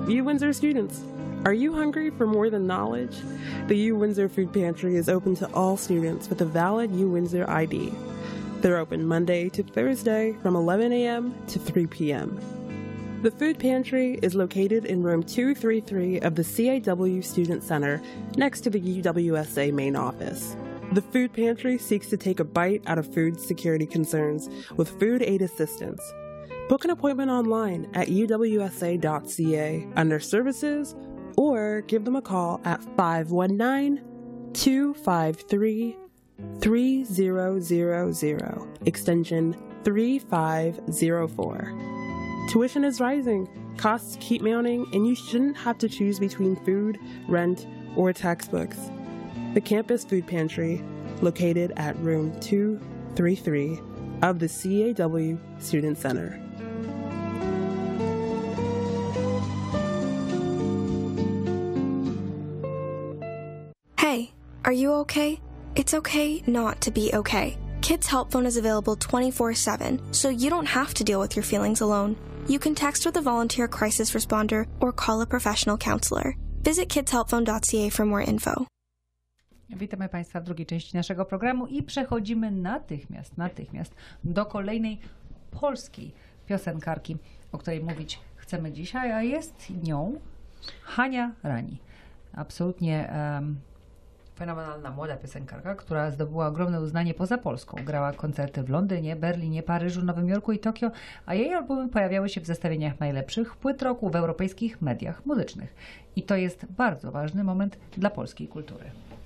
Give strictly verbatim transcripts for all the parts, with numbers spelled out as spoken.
U-Windsor students, are you hungry for more than knowledge? The U-Windsor Food Pantry is open to all students with a valid U-Windsor I D. They're open Monday to Thursday from eleven a.m. to three p.m. The Food Pantry is located in room two thirty-three of the C A W Student Center next to the U W S A main office. The Food Pantry seeks to take a bite out of food security concerns with food aid assistance. Book an appointment online at u w s a dot c a under Services or give them a call at five one nine, two five three, three zero zero zero, extension three five zero four. Tuition is rising, costs keep mounting, and you shouldn't have to choose between food, rent, or textbooks. The Campus Food Pantry, located at room two thirty-three of the C A W Student Center. Hey, are you okay? It's okay not to be okay. Kids Help Phone is available twenty-four seven, so you don't have to deal with your feelings alone. You can text with a volunteer crisis responder or call a professional counselor. Visit kids help phone dot c a for more info. Witamy Państwa w drugiej części naszego programu i przechodzimy natychmiast, natychmiast do kolejnej polskiej piosenkarki, o której mówić chcemy dzisiaj, a jest nią Hania Rani. Absolutnie um, fenomenalna młoda piosenkarka, która zdobyła ogromne uznanie poza Polską. Grała koncerty w Londynie, Berlinie, Paryżu, Nowym Jorku i Tokio, a jej albumy pojawiały się w zestawieniach najlepszych płyt roku w europejskich mediach muzycznych. I to jest bardzo ważny moment dla polskiej kultury.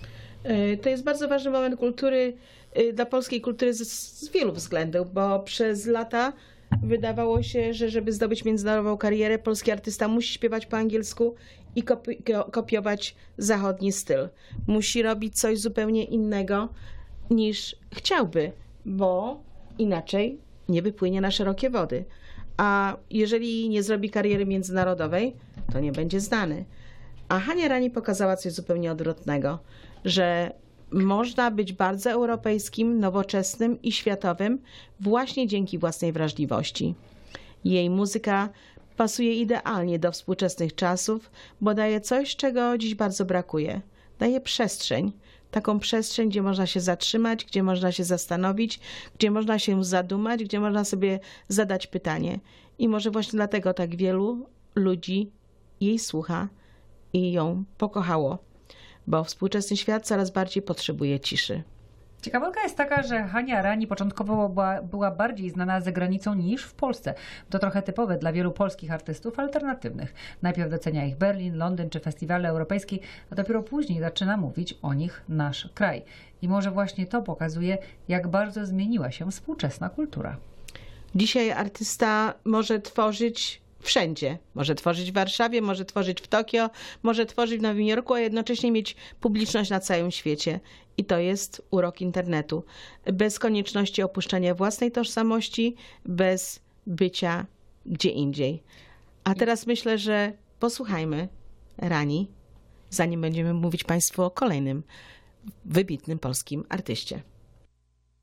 To jest bardzo ważny moment kultury, dla polskiej kultury z, z wielu względów, bo przez lata wydawało się, że żeby zdobyć międzynarodową karierę, polski artysta musi śpiewać po angielsku i kopi kopiować zachodni styl. Musi robić coś zupełnie innego niż chciałby, bo inaczej nie wypłynie na szerokie wody. A jeżeli nie zrobi kariery międzynarodowej, to nie będzie znany. A Hania Rani pokazała coś zupełnie odwrotnego, że można być bardzo europejskim, nowoczesnym i światowym właśnie dzięki własnej wrażliwości. Jej muzyka pasuje idealnie do współczesnych czasów, bo daje coś, czego dziś bardzo brakuje. Daje przestrzeń, taką przestrzeń, gdzie można się zatrzymać, gdzie można się zastanowić, gdzie można się zadumać, gdzie można sobie zadać pytanie. I może właśnie dlatego tak wielu ludzi jej słucha i ją pokochało, bo współczesny świat coraz bardziej potrzebuje ciszy. Ciekawostka jest taka, że Hania Rani początkowo była, była bardziej znana za granicą niż w Polsce. To trochę typowe dla wielu polskich artystów alternatywnych. Najpierw docenia ich Berlin, Londyn czy festiwale europejskie, a dopiero później zaczyna mówić o nich nasz kraj. I może właśnie to pokazuje, jak bardzo zmieniła się współczesna kultura. Dzisiaj artysta może tworzyć wszędzie. Może tworzyć w Warszawie, może tworzyć w Tokio, może tworzyć w Nowym Jorku, a jednocześnie mieć publiczność na całym świecie. I to jest urok internetu. Bez konieczności opuszczania własnej tożsamości, bez bycia gdzie indziej. A teraz myślę, że posłuchajmy Rani, zanim będziemy mówić Państwu o kolejnym wybitnym polskim artyście.